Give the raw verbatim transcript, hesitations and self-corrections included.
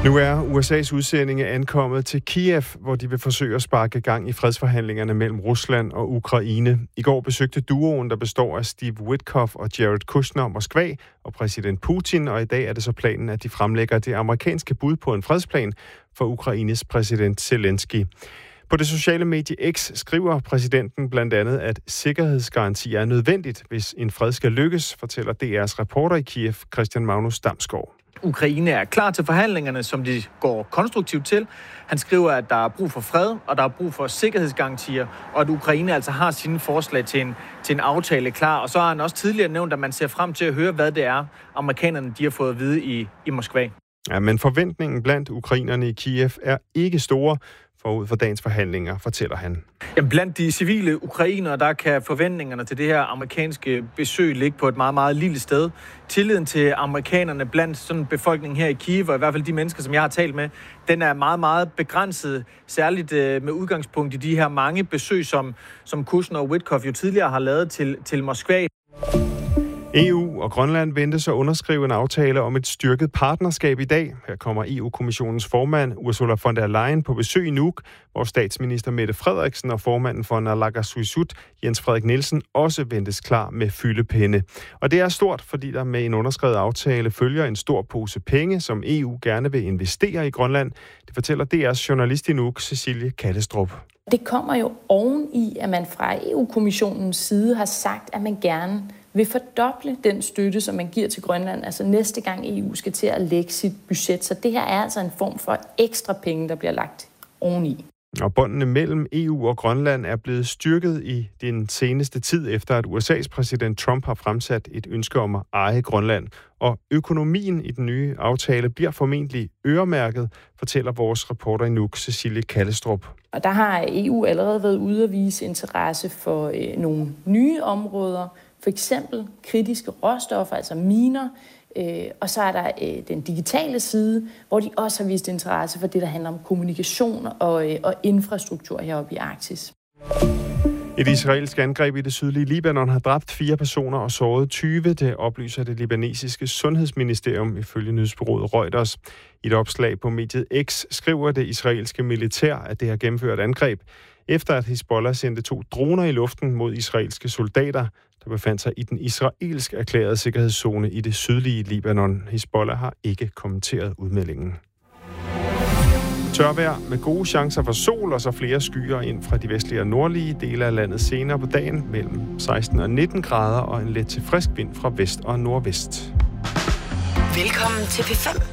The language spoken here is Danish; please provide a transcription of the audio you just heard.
Nu er U S A's udsendinge ankommet til Kiev, hvor de vil forsøge at sparke gang i fredsforhandlingerne mellem Rusland og Ukraine. I går besøgte duoen, der består af Steve Witkoff og Jared Kushner, Moskva og præsident Putin, og i dag er det så planen, at de fremlægger det amerikanske bud på en fredsplan for Ukraines præsident Zelensky. På det sociale medie X skriver præsidenten blandt andet, at sikkerhedsgaranti er nødvendigt, hvis en fred skal lykkes, fortæller D R's reporter i Kiev, Christian Magnus Damsgaard. Ukraine er klar til forhandlingerne, som de går konstruktivt til. Han skriver, at der er brug for fred, og der er brug for sikkerhedsgarantier, og at Ukraine altså har sine forslag til en, til en aftale klar. Og så har han også tidligere nævnt, at man ser frem til at høre, hvad det er, amerikanerne de har fået at vide i, i Moskva. Ja, men forventningen blandt ukrainerne i Kiev er ikke store forud for dagens forhandlinger, fortæller han. Jamen, blandt de civile ukrainere, der kan forventningerne til det her amerikanske besøg ligge på et meget, meget lille sted. Tilliden til amerikanerne blandt sådan befolkningen her i Kiev, og i hvert fald de mennesker, som jeg har talt med, den er meget, meget begrænset, særligt øh, med udgangspunkt i de her mange besøg, som, som Kushner og Witkoff jo tidligere har lavet til, til Moskva. E U og Grønland ventes at underskrive en aftale om et styrket partnerskab i dag. Her kommer E U-kommissionens formand Ursula von der Leyen på besøg i Nuuk, hvor statsminister Mette Frederiksen og formanden for Naalakkersuisut, Jens Frederik Nielsen, også ventes klar med fyldepenne. Og det er stort, fordi der med en underskrevet aftale følger en stor pose penge, som E U gerne vil investere i Grønland. Det fortæller D R's journalist i Nuuk, Cecilie Kallestrup. Det kommer jo oven i, at man fra E U-kommissionens side har sagt, at man gerne vil fordoble den støtte, som man giver til Grønland, altså næste gang E U skal til at lægge sit budget. Så det her er altså en form for ekstra penge, der bliver lagt oveni. Og båndene mellem E U og Grønland er blevet styrket i den seneste tid, efter at U S A's præsident Trump har fremsat et ønske om at eje Grønland. Og økonomien i den nye aftale bliver formentlig øremærket, fortæller vores reporter i Nuuk, Cecilie Kallestrup. Og der har E U allerede været ude at vise interesse for øh, nogle nye områder, for eksempel kritiske råstoffer, altså miner, øh, og så er der øh, den digitale side, hvor de også har vist interesse for det, der handler om kommunikation og, øh, og infrastruktur heroppe i Arktis. Et israelsk angreb i det sydlige Libanon har dræbt fire personer og såret tyve, det oplyser det libanesiske sundhedsministerium ifølge nyhedsbureauet Reuters. I et opslag på mediet X skriver det israelske militær, at det har gennemført angreb, efter at Hizbollah sendte to droner i luften mod israelske soldater, der befandt sig i den israelsk erklærede sikkerhedszone i det sydlige Libanon. Hizbollah har ikke kommenteret udmeldingen. Tørvejr med gode chancer for sol og så flere skyer ind fra de vestlige og nordlige dele af landet senere på dagen mellem seksten og nitten grader og en let til frisk vind fra vest og nordvest. Velkommen til P fem.